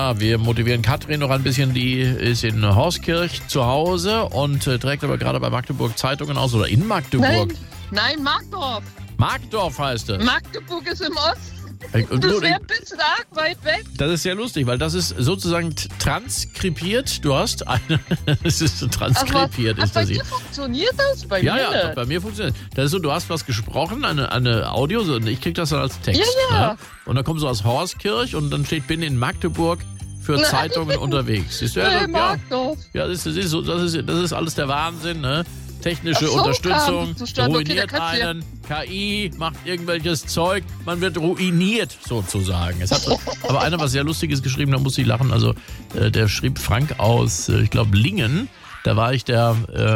Ja, wir motivieren Katrin noch ein bisschen. Die ist in Horskirch zu Hause und trägt aber gerade bei Magdeburg Zeitungen aus. Oder in Magdeburg. Nein, Markdorf. Markdorf heißt es. Magdeburg ist im Osten. Und Das wäre ein bisschen arg weit weg. das ist sehr lustig, weil das ist sozusagen transkribiert. Du hast eine. Es ist transkribiert. Ist bei das dir hier. funktioniert das? Bei mir Ja, nicht. bei mir funktioniert das. Das ist so, du hast was gesprochen, eine Audio, und ich krieg das dann als Text. Ja. Ne? Und dann kommst du aus Horskirch und dann steht, bin in Magdeburg für Zeitungen unterwegs. Siehst du, Markdorf. ja, das ist alles der Wahnsinn, ne? Technische Ach so, Unterstützung okay, ruiniert da kannst du einen, KI macht irgendwelches Zeug, man wird ruiniert sozusagen. Es hat aber einer was sehr Lustiges geschrieben, da muss ich lachen, also der schrieb Frank aus, ich glaube Lingen, da war ich der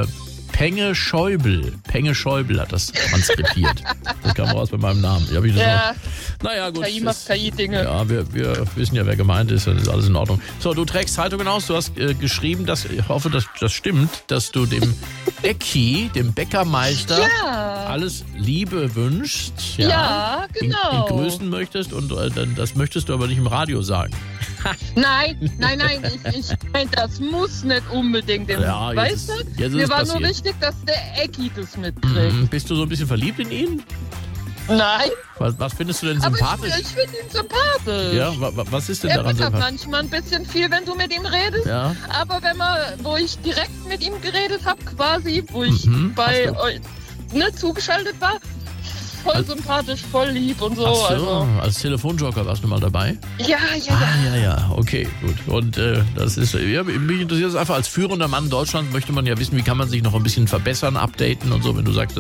Penge Schäuble hat das transkribiert. Das kam raus bei meinem Namen. Wie hab ich das Ja. Naja, gut. KI macht KI-Dinge. Ja, wir wissen ja, wer gemeint ist, dann ist alles in Ordnung. So, du trägst Zeitungen aus, du hast geschrieben, ich hoffe, das stimmt, dass du dem Ecki, dem Bäckermeister, alles Liebe wünschst. Ja, genau. Ihn grüßen möchtest und das möchtest du aber nicht im Radio sagen. Nein, ich meine, das muss nicht unbedingt. Ja, Weißt du? jetzt ist Mir es war passiert. nur wichtig, dass der Ecki das mitkriegt. Bist du so ein bisschen verliebt in ihn? Nein, Was findest du denn aber sympathisch? ich finde ihn sympathisch. Ja, was ist denn Er daran bittert sympathisch? manchmal ein bisschen viel, wenn du mit ihm redest. Ja. Aber wo ich direkt mit ihm geredet habe, quasi, wo ich bei Ach so. euch zugeschaltet war, voll sympathisch, voll lieb und so. Ach so, Also. als Telefonjoker warst du mal dabei? Ja. Ja, okay, gut. Und das ist, mich interessiert es einfach, als führender Mann Deutschlands möchte man ja wissen, wie kann man sich noch ein bisschen verbessern, updaten und so. Wenn du sagst,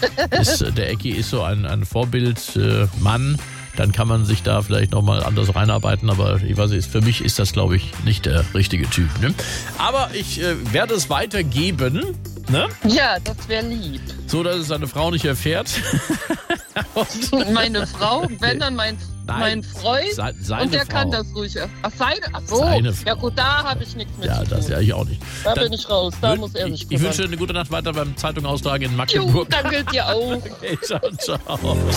der Ecki ist so ein Vorbildmann, dann kann man sich da vielleicht nochmal anders reinarbeiten. Aber ich weiß nicht, für mich ist das, glaube ich, nicht der richtige Typ. Ne? Aber ich werde es weitergeben. Ne? Ja, das wäre lieb. So, dass es seine Frau nicht erfährt. Meine Frau, wenn dann mein Freund. Seine und der Frau. kann das ruhig. Ach, so. Seine Frau. Ja gut, da habe ich nichts mit Ja, zu das tun. ja ich auch nicht. Da Dann bin ich raus, da muss er sich Ich kümmern. wünsche dir eine gute Nacht weiter beim Zeitung austragen in Jo, Magdeburg. danke dir auch. Okay, ciao.